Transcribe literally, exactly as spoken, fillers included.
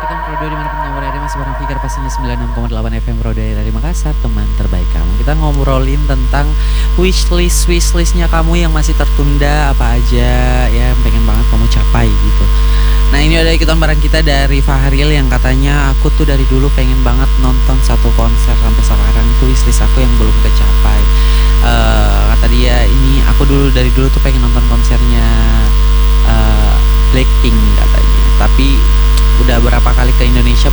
Kita Rodo dimanapun kamu berada masih bareng Fikar pastinya sembilan puluh enam koma delapan F M Rodo dari Makassar, teman terbaik kamu. Kita ngobrolin tentang wishlist wishlistnya kamu yang masih tertunda, apa aja ya yang pengen banget kamu capai gitu. Nah ini ada ikutan bareng kita dari Fahril yang katanya aku tuh dari dulu pengen banget nonton satu konser sampai sekarang itu wishlist aku yang belum kecapai. Uh, kata dia ini aku dulu dari dulu tuh pengen